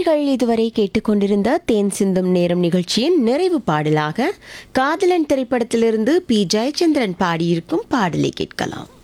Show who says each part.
Speaker 1: நேர்கள் இதுவரை கேட்டுக்கொண்டிருந்த தேன் சிந்தும் நேரம் நிகழ்ச்சியின் நிறைவு பாடலாக காதலன் திரைப்படத்திலிருந்து பி ஜெயச்சந்திரன் பாடியிருக்கும் பாடலை கேட்கலாம்.